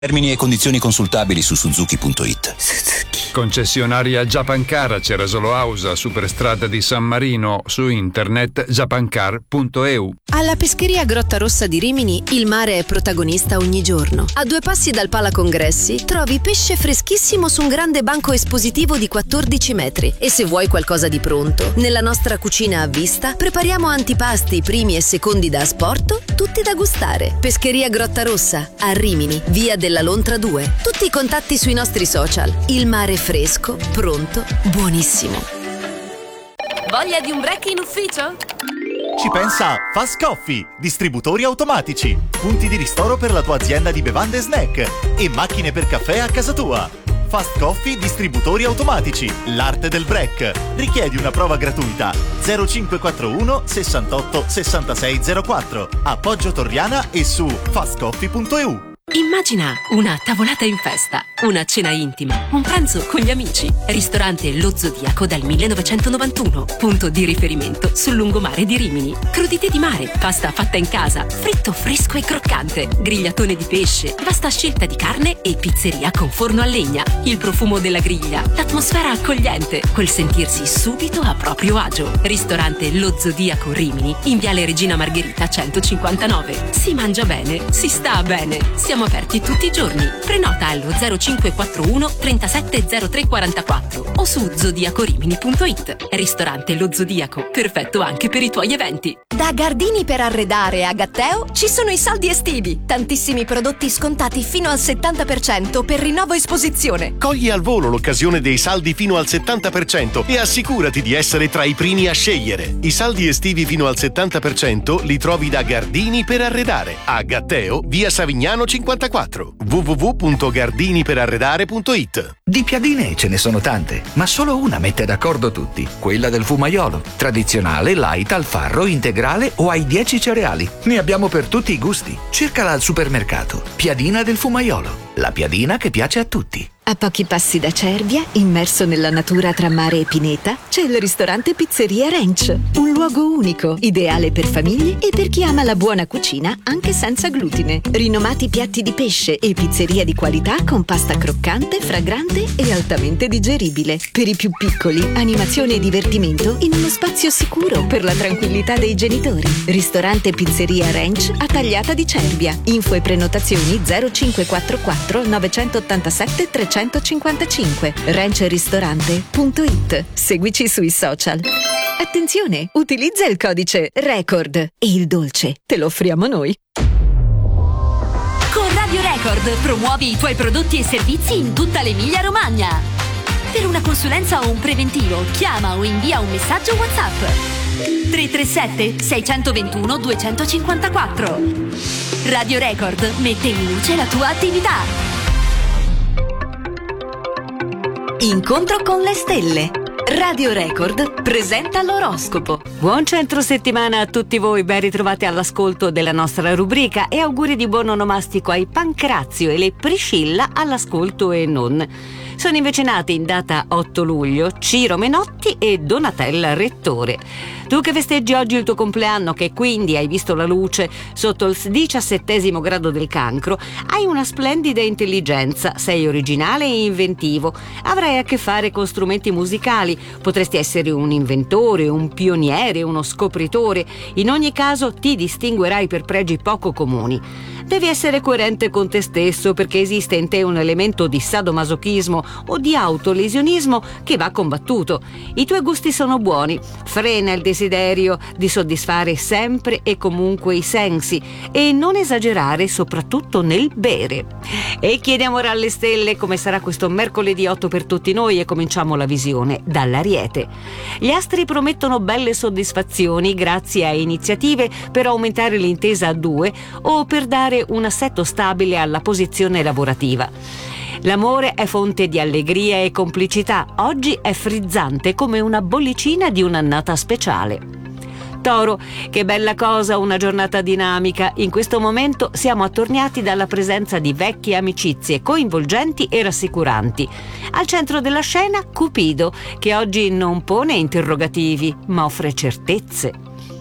Termini e condizioni consultabili su Suzuki.it. Concessionaria Japancar, Cerasolo Ausa, Superstrada di San Marino, su internet japancar.eu. Alla pescheria Grotta Rossa di Rimini il mare è protagonista ogni giorno. A 2 passi dal Pala Congressi trovi pesce freschissimo su un grande banco espositivo di 14 metri. E se vuoi qualcosa di pronto, nella nostra cucina a vista prepariamo antipasti, primi e secondi da asporto, tutti da gustare. Pescheria Grotta Rossa, a Rimini, via della Lontra 2. Tutti i contatti sui nostri social. Il mare fresco, pronto, buonissimo. Voglia di un break in ufficio? Ci pensa Fast Coffee, distributori automatici, punti di ristoro per la tua azienda di bevande e snack e macchine per caffè a casa tua. Fast Coffee, distributori automatici, l'arte del break. Richiedi una prova gratuita. 0541 68 66 04. Appoggio Torriana e su fastcoffee.eu. Immagina una tavolata in festa, una cena intima, un pranzo con gli amici. Ristorante Lo Zodiaco dal 1991, punto di riferimento sul lungomare di Rimini. Crudité di mare, pasta fatta in casa, fritto fresco e croccante, grigliatone di pesce, vasta scelta di carne e pizzeria con forno a legna. Il profumo della griglia, l'atmosfera accogliente, quel sentirsi subito a proprio agio. Ristorante Lo Zodiaco Rimini, in viale Regina Margherita 159. Si mangia bene, si sta bene. Siamo aperti tutti i giorni. Prenota allo 0541 370344 o su zodiacorimini.it. Ristorante Lo Zodiaco, perfetto anche per i tuoi eventi. Da Gardini per arredare a Gatteo ci sono i saldi estivi. Tantissimi prodotti scontati fino al 70% per rinnovo esposizione. Cogli al volo l'occasione dei saldi fino al 70% e assicurati di essere tra i primi a scegliere. I saldi estivi fino al 70% li trovi da Gardini per arredare a Gatteo, via Savignano 54. www.gardiniperarredare.it. Di piadine ce ne sono tante, ma solo una mette d'accordo tutti, quella del fumaiolo. Tradizionale, light, al farro, integrale o ai 10 cereali. Ne abbiamo per tutti i gusti. Cercala al supermercato. Piadina del fumaiolo, la piadina che piace a tutti. A pochi passi da Cervia, immerso nella natura tra mare e pineta, c'è il ristorante Pizzeria Ranch. Un luogo unico, ideale per famiglie e per chi ama la buona cucina anche senza glutine. Rinomati piatti di pesce e pizzeria di qualità con pasta croccante, fragrante e altamente digeribile. Per i più piccoli, animazione e divertimento in uno spazio sicuro per la tranquillità dei genitori. Ristorante Pizzeria Ranch a Tagliata di Cervia. Info e prenotazioni 0544 987 355. ranchristorante.it. Seguici sui social. Attenzione, utilizza il codice RECORD e il dolce te lo offriamo noi. Con Radio Record promuovi i tuoi prodotti e servizi in tutta l'Emilia-Romagna. Per una consulenza o un preventivo, chiama o invia un messaggio WhatsApp 337 621 254. Radio Record mette in luce la tua attività. Incontro con le stelle. Radio Record presenta l'oroscopo. Buon centro settimana a tutti voi, ben ritrovati all'ascolto della nostra rubrica e auguri di buon onomastico ai Pancrazio e le Priscilla all'ascolto e non. Sono invece nati in data 8 luglio Ciro Menotti e Donatella Rettore. Tu che festeggi oggi il tuo compleanno, che quindi hai visto la luce sotto il 17° grado del Cancro, hai una splendida intelligenza, sei originale e inventivo, avrai a che fare con strumenti musicali, potresti essere un inventore, un pioniere, uno scopritore, in ogni caso ti distinguerai per pregi poco comuni. Devi essere coerente con te stesso perché esiste in te un elemento di sadomasochismo o di autolesionismo che va combattuto. I tuoi gusti sono buoni, frena il desiderio di soddisfare sempre e comunque i sensi e non esagerare soprattutto nel bere. E chiediamo ora alle stelle come sarà questo mercoledì 8 per tutti noi e cominciamo la visione dall'Ariete. Gli astri promettono belle soddisfazioni grazie a iniziative per aumentare l'intesa a 2 o per dare un assetto stabile alla posizione lavorativa. L'amore è fonte di allegria e complicità. Oggi è frizzante come una bollicina di un'annata speciale. Toro, che bella cosa una giornata dinamica. In questo momento siamo attorniati dalla presenza di vecchie amicizie coinvolgenti e rassicuranti. Al centro della scena Cupido, che oggi non pone interrogativi, ma offre certezze.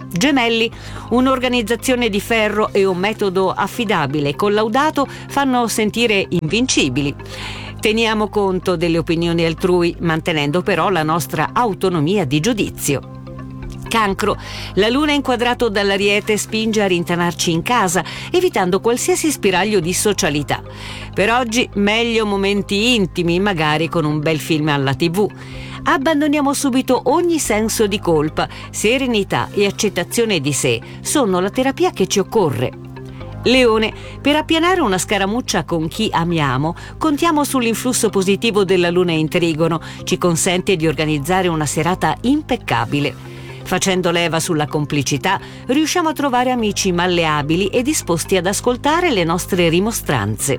Gemelli, un'organizzazione di ferro e un metodo affidabile e collaudato fanno sentire invincibili. Teniamo conto delle opinioni altrui, mantenendo però la nostra autonomia di giudizio. Cancro, la luna inquadrato dall'Ariete spinge a rintanarci in casa, evitando qualsiasi spiraglio di socialità. Per oggi meglio momenti intimi, magari con un bel film alla TV. Abbandoniamo subito ogni senso di colpa, serenità e accettazione di sé sono la terapia che ci occorre. Leone, per appianare una scaramuccia con chi amiamo, contiamo sull'influsso positivo della luna in trigono, ci consente di organizzare una serata impeccabile. Facendo leva sulla complicità, riusciamo a trovare amici malleabili e disposti ad ascoltare le nostre rimostranze.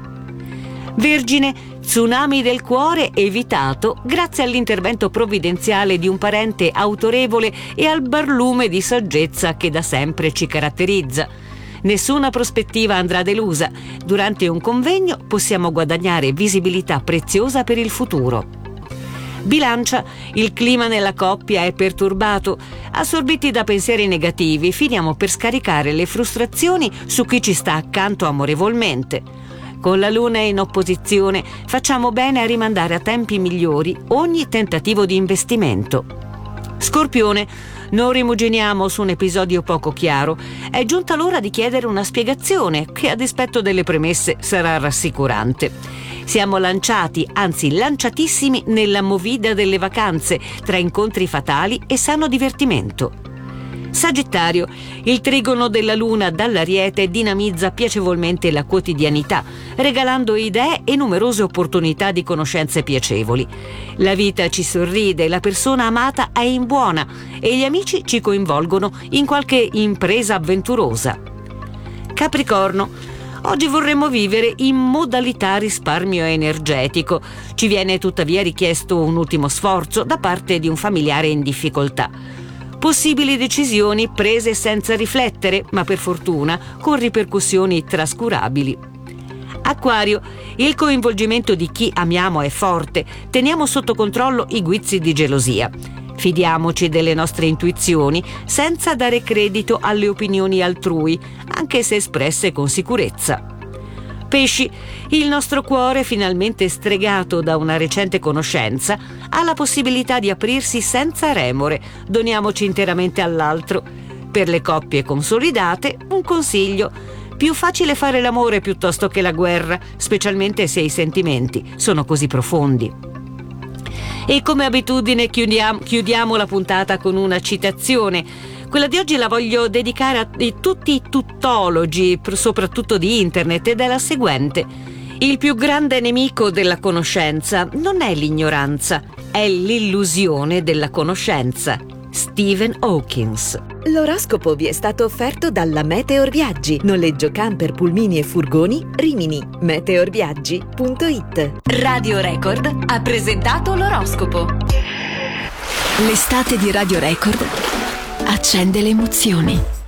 Vergine, tsunami del cuore evitato grazie all'intervento provvidenziale di un parente autorevole e al barlume di saggezza che da sempre ci caratterizza. Nessuna prospettiva andrà delusa. Durante un convegno possiamo guadagnare visibilità preziosa per il futuro. Bilancia, il clima nella coppia è perturbato. Assorbiti da pensieri negativi, finiamo per scaricare le frustrazioni su chi ci sta accanto amorevolmente. Con la luna in opposizione, facciamo bene a rimandare a tempi migliori ogni tentativo di investimento. Scorpione, non rimuginiamo su un episodio poco chiaro. È giunta l'ora di chiedere una spiegazione che, a dispetto delle premesse, sarà rassicurante. Siamo lanciati, anzi lanciatissimi, nella movida delle vacanze, tra incontri fatali e sano divertimento. Sagittario, il trigono della luna dall'Ariete dinamizza piacevolmente la quotidianità, regalando idee e numerose opportunità di conoscenze piacevoli. La vita ci sorride, la persona amata è in buona e gli amici ci coinvolgono in qualche impresa avventurosa. Capricorno, oggi vorremmo vivere in modalità risparmio energetico. Ci viene tuttavia richiesto un ultimo sforzo da parte di un familiare in difficoltà. Possibili decisioni prese senza riflettere, ma per fortuna con ripercussioni trascurabili. Acquario, il coinvolgimento di chi amiamo è forte. Teniamo sotto controllo i guizzi di gelosia. Fidiamoci delle nostre intuizioni senza dare credito alle opinioni altrui, anche se espresse con sicurezza. Pesci, il nostro cuore, finalmente stregato da una recente conoscenza, ha la possibilità di aprirsi senza remore. Doniamoci interamente all'altro. Per le coppie consolidate, un consiglio: più facile fare l'amore piuttosto che la guerra, specialmente se i sentimenti sono così profondi. E come abitudine chiudiamo la puntata con una citazione. Quella di oggi la voglio dedicare a tutti i tuttologi, soprattutto di internet, ed è la seguente: il più grande nemico della conoscenza non è l'ignoranza, è l'illusione della conoscenza. Stephen Hawking. L'oroscopo vi è stato offerto dalla Meteor Viaggi, noleggio camper, pulmini e furgoni, Rimini. meteorviaggi.it. Radio Record ha presentato l'oroscopo. L'estate di Radio Record accende le emozioni.